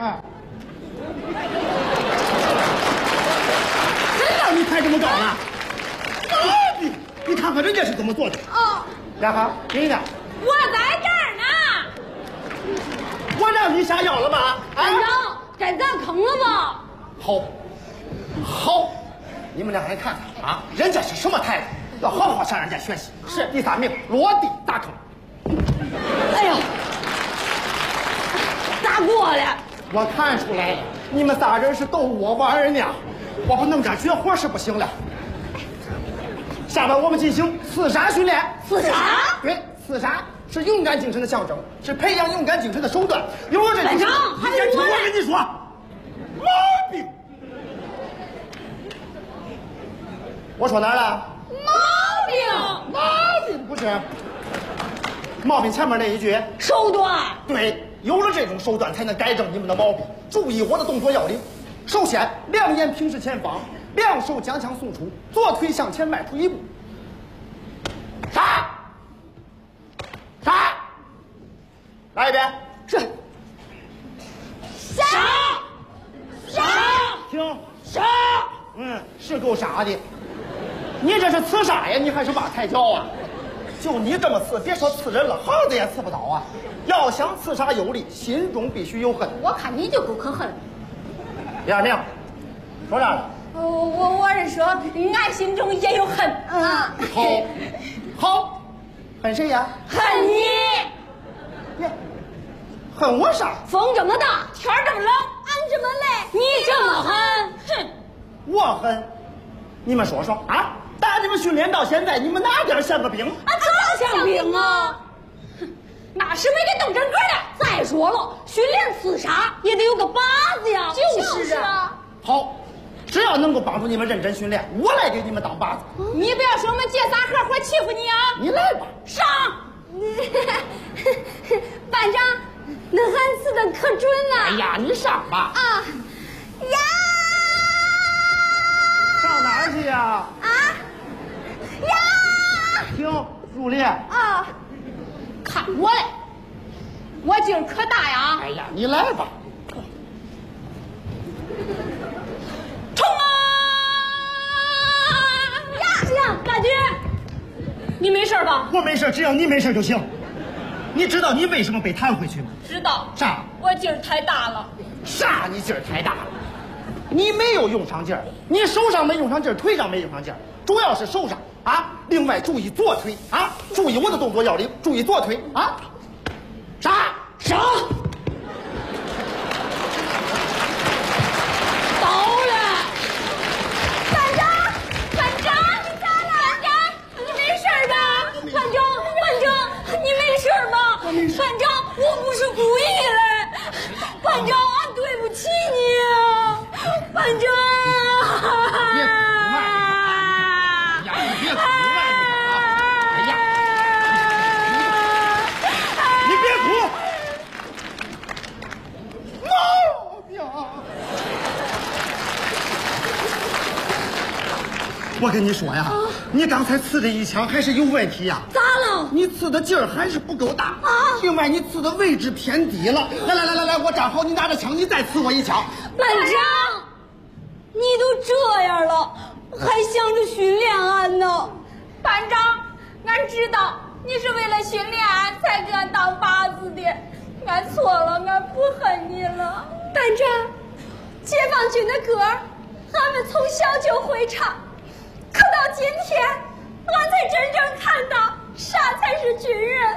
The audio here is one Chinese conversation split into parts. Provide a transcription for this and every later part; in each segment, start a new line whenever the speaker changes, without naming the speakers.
谁让你抬这么高了？你看看人家是怎么做的。
哦，
然后你呢？
我在这儿呢。
我让你下药了吗？
班长，该咱坑了吧？
好，你们两个人看看啊，人家是什么态度，要好好向人家学习。是第3名落地大坑。
哎呀，咋过了？
我看出来了，你们仨人是逗我玩呢，我不弄点绝活是不行了。下面我们进行刺杀训练。
刺杀？
对，刺杀是勇敢精神的象征，是培养勇敢精神的手段。有了这
班长，还得
我跟你说，毛病。我说哪儿了？毛病不是毛病，前面那一句
手段。
对，有了这种手段才能改正你们的毛病。注意我的动作要领。首先，两眼平视前方，两手将枪送出，左腿向前迈出一步。杀！来一遍。
是。杀！
停！
杀！
是够傻的。你这是刺杀呀？你还是挖抬脚啊？就你这么刺，别说刺人了，耗子也刺不到啊！要想刺杀有力，心中必须有恨。
我看你就够可恨。
第2名，说啥了？
我是说，俺心中也有恨。
好，恨谁呀？
恨你！
恨我啥？
风这么大，天这么冷，俺这么累，你这么狠，哼！
我狠？你们说说啊！打你们训练到现在，你们哪点像个兵？
咋像兵啊？那是没给动真格的。再说了，训练刺杀也得有个靶子呀。就是啊。
好，只要能够帮助你们认真训练，我来给你们当靶子。
你不要说我们姐仨合伙欺负你啊！
你来吧，
上！班长，那俺刺的可准了。
哎呀，你上吧。
呀！
上哪儿去呀？停，入列。
看我嘞，我劲儿可大呀！
哎呀，你来吧。
冲啊！呀，大姐，你没事吧？
我没事，只要你没事就行。你知道你为什么被弹回去吗？
知道。
啥？
我劲儿太大了。
啥？你劲儿太大了？你没有用上劲儿，你手上没用上劲儿，腿上没用上劲儿，主要是手上啊。另外注意左腿啊，注意我的动作要领，注意左腿啊。杀！
到了。班长，你咋了？班长，你没事吧？班长，你没事吧？班长，我不是故意的。班长，俺对不起你啊，班长。
别哭哎呀，你别哭！毛病！我跟你说呀，你刚才刺这一枪还是有问题呀。
咋了？
你刺的劲儿还是不够大另外，你刺的位置偏低了。来，我站好，你拿着枪，你再刺我一枪。
班长，你都这样了，还想着训练俺呢？班长，俺知道你是为了训练俺才给俺当靶子的，俺错了，俺不恨你了。班长，解放军的歌俺们从小就会唱，可到今天俺才真正看到啥才是军人。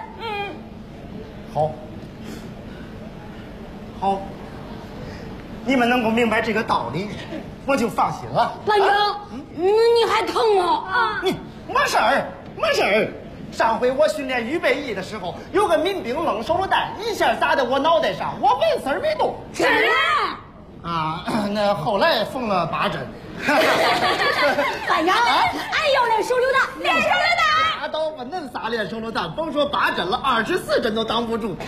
好，你们能够明白这个道理，我就放心了。
班长，你还疼吗？
你没事儿。上回我训练预备役的时候，有个民兵扔手榴弹，一下砸在我脑袋上，我纹丝儿没动。
是
那后来缝了8针。
班长，俺要练手榴弹，练手榴弹。
拉倒吧，恁仨练手榴弹，甭说8针了，24针都挡不住。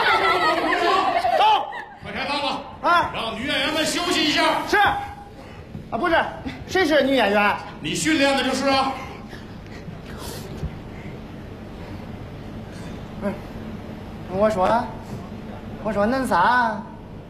走，
快开放吧！让女演员们休息一下。
是。不是，谁是女演员？
你训练的就是啊。
我说恁仨